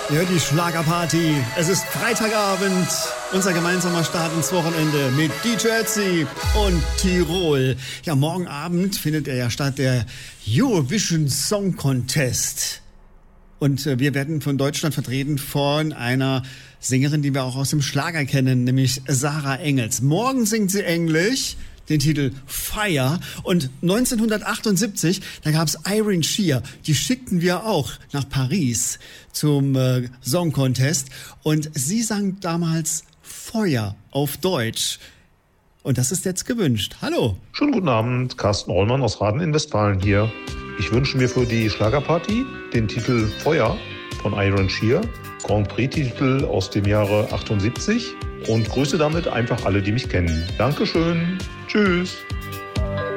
Ja, die Schlagerparty. Es ist Freitagabend, unser gemeinsamer Start ins Wochenende mit DJ Ötzi und Tirol. Ja, morgen Abend findet ja statt, der Eurovision Song Contest. Und wir werden von Deutschland vertreten von einer Sängerin, die wir auch aus dem Schlager kennen, nämlich Sarah Engels. Morgen singt sie Englisch, den Titel Fire. Und 1978, da gab's Iron Shear. Die schickten wir auch nach Paris zum Song Contest. Und sie sang damals Feuer auf Deutsch. Und das ist jetzt gewünscht. Hallo. Schönen guten Abend, Carsten Rollmann aus Raden in Westfalen hier. Ich wünsche mir für die Schlagerparty den Titel Feuer von Iron Shear, Grand Prix-Titel aus dem Jahre 78 und grüße damit einfach alle, die mich kennen. Dankeschön. Tschüss.